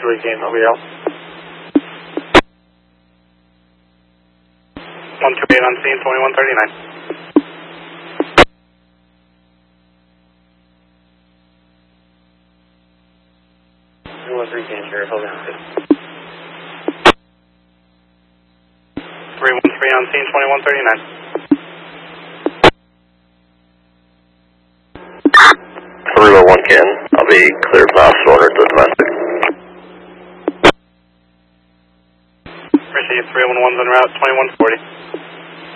regain OBL. 128 on scene, 2139. Regain here, hold on. 313 on scene, 2139. 301 Ken, I'll be cleared last order to domestic. Appreciate 311's en route, 2140.